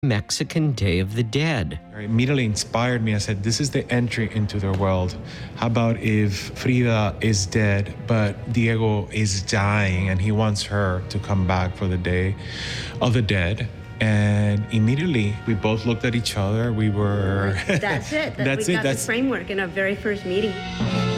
Mexican Day of the Dead. It immediately inspired me. I said, this is the entry into their world. How about if Frida is dead, but Diego is dying and he wants her to come back for the Day of the Dead? And immediately we both looked at each other. We were... That's it. That's we it. got That's the framework in our very first meeting.